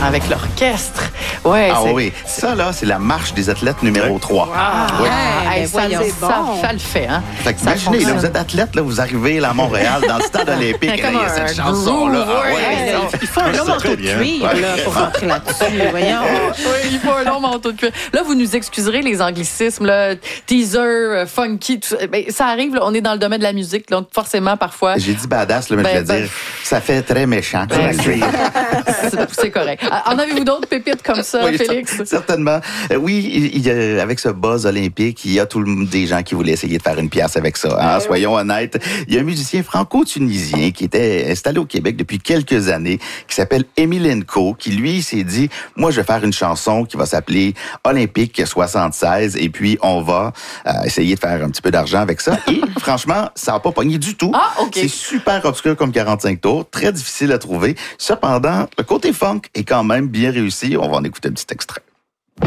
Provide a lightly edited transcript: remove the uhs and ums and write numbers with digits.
avec l'orchestre. Ouais, Ah oui, ça là, c'est la marche des athlètes numéro 3. Oui. mais voyons Ça le fait, hein? Fait que Ça imaginez, là, fonctionne. vous êtes athlète, là, vous arrivez là, à Montréal, dans le stade olympique, et là, il y a cette chanson-là. Ah, ouais. Il faut un long manteau de cuir là, pour rentrer là-dessus. Voyons. Oui, il faut un long manteau de cuir. Là, vous nous excuserez les anglicismes, là, teaser, funky, tout ça. Ben, ça arrive, là, on est dans le domaine de la musique, donc forcément, parfois... J'ai dit badass, là, mais je voulais dire, ça fait très méchant. C'est correct. En avez-vous d'autres pépites comme ça, Oui, Félix? certainement. Oui, avec ce buzz olympique, il y a des gens qui voulaient essayer de faire une pièce avec ça. Hein? Soyons honnêtes. Il y a un musicien franco-tunisien qui était installé au Québec depuis quelques années, qui s'appelle Emilenko, qui lui s'est dit, moi je vais faire une chanson qui va s'appeler Olympique 76 et puis on va essayer de faire un petit peu d'argent avec ça. Et franchement, ça n'a pas pogné du tout. Ah, OK. C'est super obscur comme 45 tours, très difficile à trouver. Cependant, le côté funk est quand même bien réussi. On va en écouter un petit extrait.